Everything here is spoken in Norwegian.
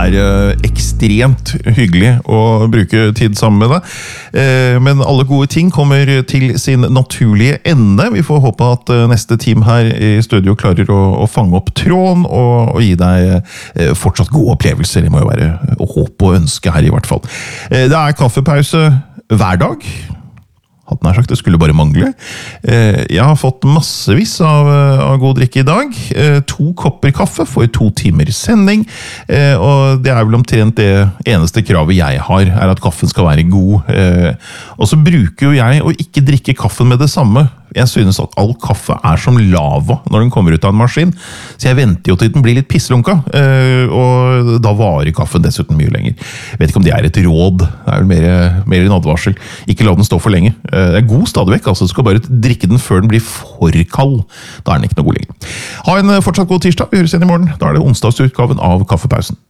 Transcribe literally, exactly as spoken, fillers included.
er ekstremt hyggelig å bruke tid sammen med deg. Men alle gode ting kommer til sin naturlige ende. Vi får håpe at neste team her i studio klarer å, å fange opp tråden og, og gi deg fortsatt gode opplevelser. Det må jo være håp og ønske her i hvert fall. Det er kaffepause hver dag. Hatt nær sagt, det skulle bare mangle. Jeg har fått massevis av, av god drikke i dag. To kopper kaffe for to timer sending. Og det er vel omtrent det eneste kravet jeg har, er at kaffen skal være god. Og så bruker jo jeg å ikke drikke kaffen med det samme. Jeg synes at all kaffe er som lava når den kommer ut av en maskin. Så jeg venter jo til den blir litt pisslunka. Og da varer kaffen dessuten mye lenger. Jeg vet ikke om det er et råd. Det er vel mer, mer en advarsel. Ikke la den stå for lenge. Det er god stadig vekk, altså. Du skal bare drikke den før den blir for kald. Da er den ikke noe god lenger. Ha en fortsatt god tirsdag. Vi høres igjen i morgen. Da er det onsdagsutgaven av Kaffepausen.